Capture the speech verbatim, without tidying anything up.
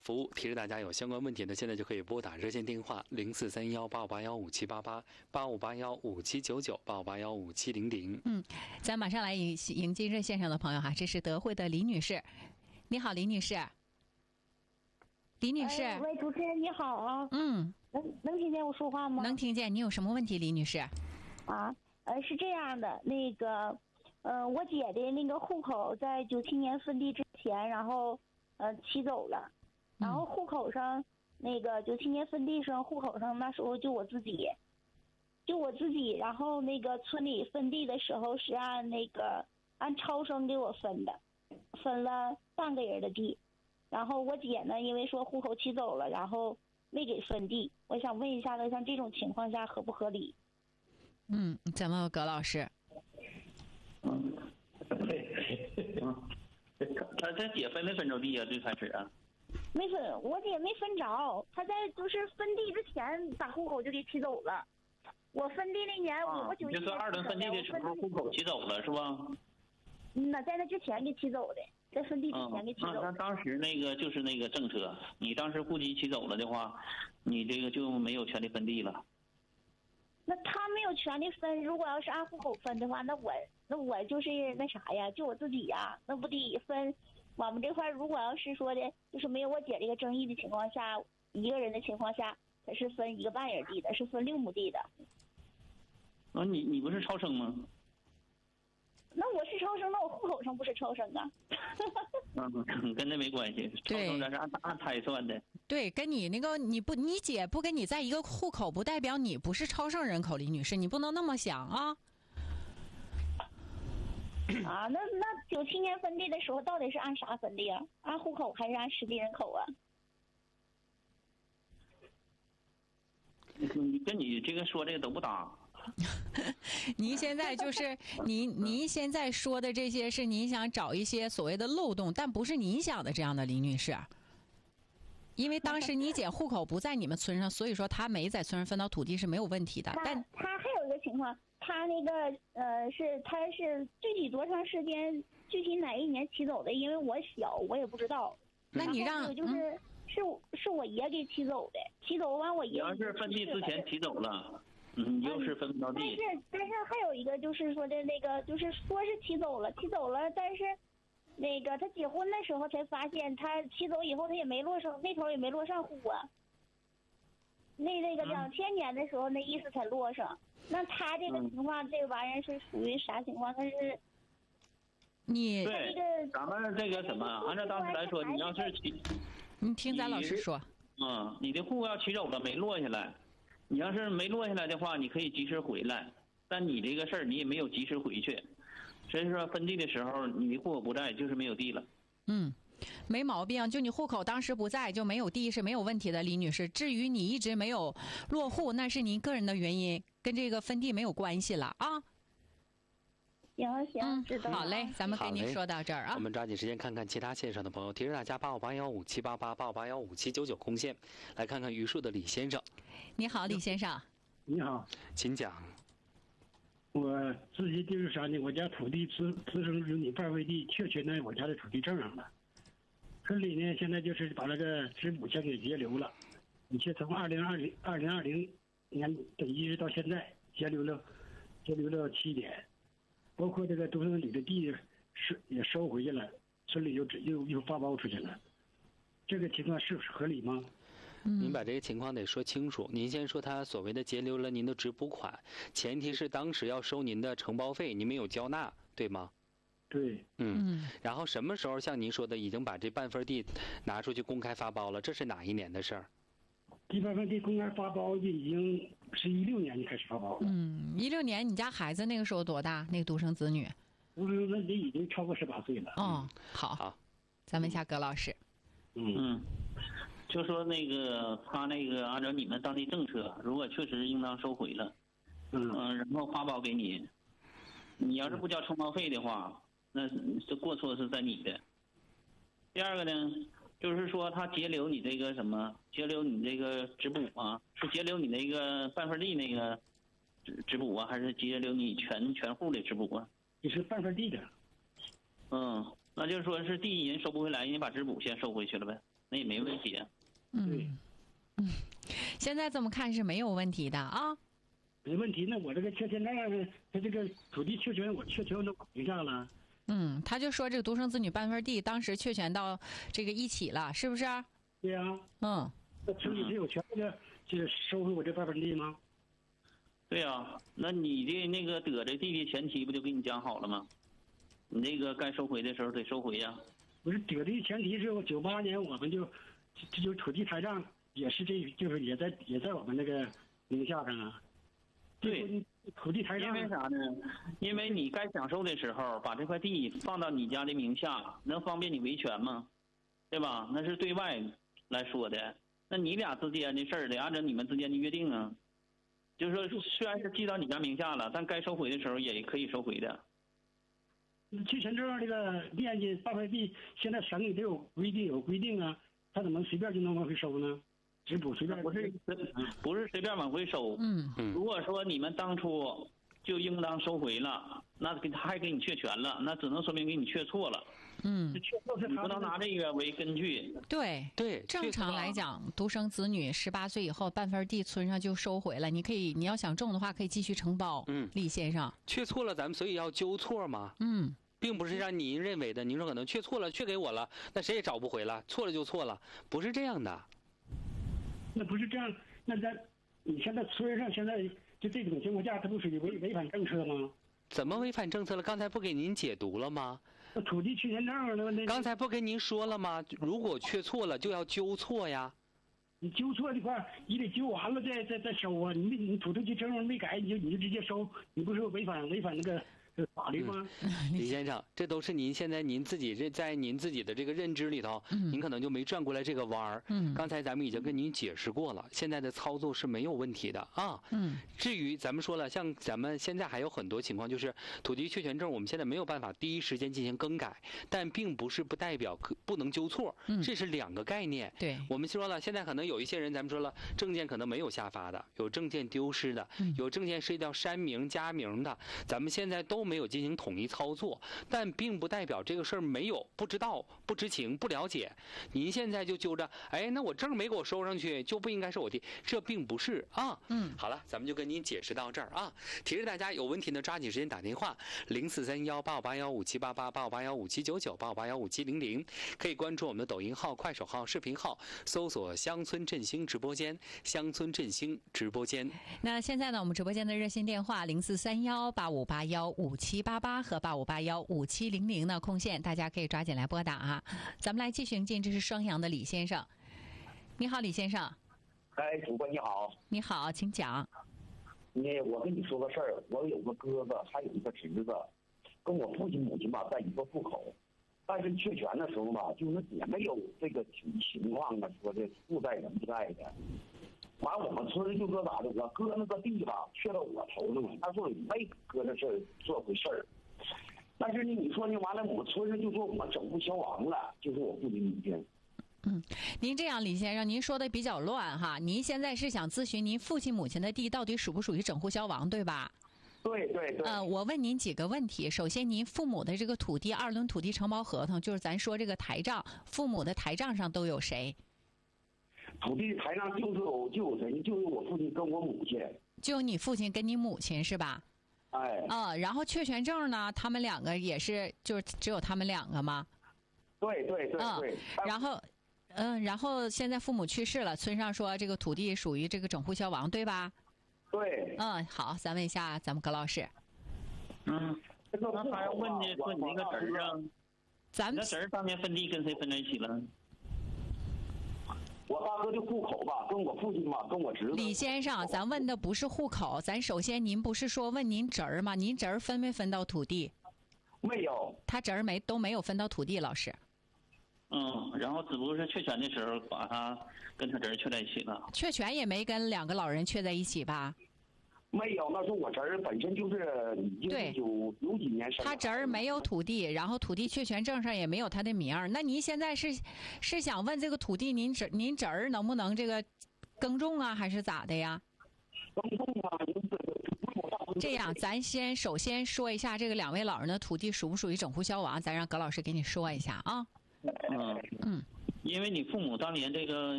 服务。提示大家有相关问题呢，现在就可以拨打热线电话零四三幺八五八幺五七八八八五八幺五七九九八五八幺五七零零。 嗯，咱马上来迎迎接热线上的朋友哈，这是德惠的李女士。你好，李女士。李女士， 哎、喂，主持人你好啊。 嗯， 能能听见我说话吗？ 能听见。你有什么问题，李女士？ 啊，呃，是这样的，那个，呃，我姐的那个户口在九七年分地之前，然后呃起走了，然后户口上、嗯、那个九七年分地上户口上那时候就我自己，就我自己，然后那个村里分地的时候是按那个按超生给我分的，分了半个人的地。然后我姐呢，因为说户口起走了，然后没给分地。我想问一下呢，像这种情况下合不合理？ 嗯，咱们葛老师。 嗯，对，他他姐分没分着地啊？最开始啊？ 没分，我姐没分着。她在就是分地之前把户口就给起走了。我分地那年， 啊、 我九一年就是二轮分地的时候户口起走了是吧？ 嗯呐，在那之前给起走的。在分地之前给起走。 那、嗯、他当时那个就是那个政策，你当时户籍起走了的话，你这个就没有权利分地了。 那他没有权利分，如果要是按户口分的话，那我那我就是那啥呀，就我自己呀，那不得分。我们这块如果要是说的，就是没有我姐这个争议的情况下，一个人的情况下，他是分一个半人地的，是分六亩地的。 啊，你你不是超生吗？ 那我是超生，那我户口上不是超生啊？ 嗯，跟那没关系。超生咱是按按胎算的。 对，跟你那个你不你姐不跟你在一个户口，不代表你不是超生人口，李女士，你不能那么想啊。 啊，那那九七年分地的时候，到底是按啥分地啊？按户口还是按实际人口啊？ 你跟你这个说这个都不搭。 您现在就是您您现在说的这些是您想找一些所谓的漏洞，但不是您想的这样的，李女士。因为当时你姐户口不在你们村上，所以说她没在村上分到土地是没有问题的。但她还有一个情况，她那个呃是她是具体多长时间，具体哪一年起走的？因为我小，我也不知道。 那你让就是、嗯、是是我爷给起走的，起走完我爷。 你要是分地之前起走了。嗯，又是分不到地。 但是但是还有一个就是说的那个，就是说是起走了，起走了，但是那个他结婚的时候才发现，他起走以后他也没落上，那头也没落上户啊。那那个两千年的时候，那意思才落上。那他这个情况，嗯、这个玩意儿是属于啥情况？他是你对，咱们这个什么，按照当时来说，你要是起， 你听咱老师说， 嗯，你的户要起走了，没落下来。你要是没落下来的话，你可以及时回来，但你这个事儿你也没有及时回去，所以说分地的时候你的户口不在，就是没有地了。 嗯，没毛病，就你户口当时不在就没有地是没有问题的，李女士。至于你一直没有落户，那是您个人的原因，跟这个分地没有关系了啊。 行行，知道、 嗯。好嘞，咱们跟您说到这儿啊。 我们抓紧时间看看其他线上的朋友，提示大家八五八幺五七八八八五八幺五七九九空线，来看看榆树的李先生。 你好，李先生。 你好， 请讲。 我自己地是啥呢？我家土地自自生子女半位地确确在我家的土地证上了。村里呢，现在就是把那个支补先给截留了。你且从二零二零二零二零年的一直到现在，截留了截留了七年。包括这个独生女的地是也收回去了，村里又又又发包出去了，这个情况是不是合理吗？ 您把这个情况得说清楚。您先说他所谓的截留了您的支补款，前提是当时要收您的承包费，您没有交纳，对吗？ 对。 嗯。然后什么时候像您说的已经把这半份地拿出去公开发包了？这是哪一年的事儿？ 第半份地公开发包已经是一六年就开始发包了。 嗯，一六年你家孩子那个时候多大？那个独生子女？ 独生子女已经超过十八岁了。 哦，好，好，咱问一下葛老师。 嗯嗯，就说那个他那个按照你们当地政策，如果确实应当收回了， 嗯嗯、呃，然后发包给你，你要是不交承包费的话，那这过错是在你的。第二个呢？就是说，他截留你这个什么，截留你这个支补啊，是截留你那个半份地那个支支补啊，还是截留你全全户的支补啊？ 你是半份地的。 嗯，那就是说是地人收不回来，人家把支补先收回去了呗。 那也没问题。 嗯嗯，现在这么看是没有问题的啊。 没问题，那我这个确权证，他这个土地确权我确权到我名下了。 嗯，他就说这个独生子女半份地当时确权到这个一起了，是不是？ 对呀、啊。 嗯。 那村里是有权这个去收回我这半份地吗？ 对呀、啊，那你的那个得这地的前提不就给你讲好了吗？你那个该收回的时候得收回呀、啊。 不是得的前提是九八年我们就这就土地台账也是这就是也在也在我们那个名下上啊。 对， 土地台账。 因为啥呢？因为你该享受的时候把这块地放到你家的名下，能方便你维权吗？对吧？那是对外来说的。那你俩之间的事儿得按照你们之间的约定啊。就是说，虽然是记到你家名下了，但该收回的时候也可以收回的。 确权证这个面积半块地，现在省里都有规定，有规定啊，他怎么随便就能往回收呢？只补随便不是不是随便往回收。 嗯嗯。如果说你们当初就应当收回了，那给他还给你确权了，那只能说明给你确错了。 嗯， 确错是你不能拿这个为根据。 对对， 正常来讲，独生子女十八岁以后半份地村上就收回了，你可以你要想种的话，可以继续承包。 嗯， 李先生， 确错了，咱们所以要纠错嘛。 嗯。 并不是让您认为的，您说可能确错了，确给我了，那谁也找不回了，错了就错了，不是这样的。 那不是这样，那咱你现在村上现在就这种情况下，它不属于违违反政策吗？ 怎么违反政策了？刚才不给您解读了吗？ 那土地确权证那那刚才不跟您说了吗？如果确错了，就要纠错呀。 你纠错的话，你得纠完了再再再收啊！你没你土地局证没改，你就你就直接收，你不是违反违反那个。法律吗？ 嗯、李先生，这都是您现在您自己这在您自己的这个认知里头，嗯、您可能就没转过来这个弯儿。嗯，刚才咱们已经跟您解释过了，现在的操作是没有问题的啊。嗯，至于咱们说了，像咱们现在还有很多情况，就是土地确权证，我们现在没有办法第一时间进行更改，但并不是不代表不能纠错，嗯、这是两个概念。 对， 我们说了，现在可能有一些人，咱们说了，证件可能没有下发的，有证件丢失的，嗯、有证件涉及到删名加名的，咱们现在都没有进行统一操作，但并不代表这个事儿没有不知道、不知情、不了解。您现在就揪着，哎，那我证没给我收上去，就不应该是我的，这并不是啊。嗯，好了，咱们就跟您解释到这儿啊。提示大家有问题呢，抓紧时间打电话零四三幺八五八幺五七八八八五八幺五七九九八五八幺五七零零，可以关注我们的抖音号、快手号、视频号，搜索乡村振兴直播间，乡村振兴直播间。 那现在呢，我们直播间的热线电话零四三幺八五八幺五七八八和八五八幺五七零零呢空线，大家可以抓紧来拨打啊。咱们来继续迎进，这是双阳的李先生。你好，李先生。 哎，主播你好。 你好，请讲。 你我跟你说个事儿，我有个哥哥，还有一个侄子，跟我父亲母亲吧在一个户口，但是确权的时候吧，就是也没有这个情况啊，说这父在人不在的。完，我们村就说咋的，我哥那个地吧，缺到我头上了，他说没搁这事儿做回事儿。但是呢，你说呢？完了，我们村上就说我整不消亡了，就是我父亲母亲。 嗯，您这样，李先生，您说的比较乱哈。您现在是想咨询您父亲母亲的地到底属不属于整户消亡，对吧？ 对对对。 呃，我问您几个问题。首先，您父母的这个土地二轮土地承包合同，就是咱说这个台账，父母的台账上都有谁？ 土地台上就是有就有谁，就有我父亲跟我母亲。 就有你父亲跟你母亲是吧？ 哎。 嗯，然后确权证呢？他们两个也是，就是只有他们两个吗？ 对对对对。 嗯，然后。嗯，然后现在父母去世了，村上说这个土地属于这个整户消亡，对吧？ 对。 嗯，好，咱问一下咱们葛老师。 嗯，那还要问的说你那个侄儿啊， 咱们那侄儿当年分地跟谁分在一起了？ 我大哥的户口吧，跟我父亲吧，跟我侄子。 李先生，咱问的不是户口，咱首先您不是说问您侄儿吗？您侄儿分没分到土地？ 没有。 他侄儿没都没有分到土地，老师。 嗯，然后只不过是确权的时候把他跟他侄儿确在一起了。 确权也没跟两个老人确在一起吧？ 没有，那是我侄儿本身就是已经有有几年生。 他侄儿没有土地，然后土地确权证上也没有他的名儿。那您现在是是想问这个土地您侄您侄儿能不能这个耕种啊，还是咋的呀？ 耕种啊， 这样，咱先首先说一下这个两位老人的土地属不属于整户消亡，咱让葛老师给你说一下啊。 嗯嗯， 因为你父母当年这个